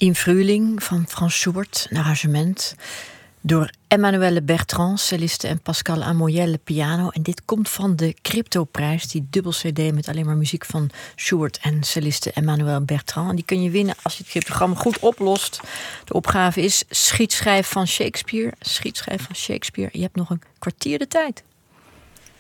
In Frühling van Frans Schubert, een arrangement door Emmanuelle Bertrand, celliste, en Pascal Amoyelle, piano. En dit komt van de Cryptoprijs, die dubbel cd met alleen maar muziek van Schubert en celliste Emmanuelle Bertrand. En die kun je winnen als je het cryptogram goed oplost. De opgave is schietschrijf van Shakespeare. Schietschrijf van Shakespeare. Je hebt nog een kwartier de tijd.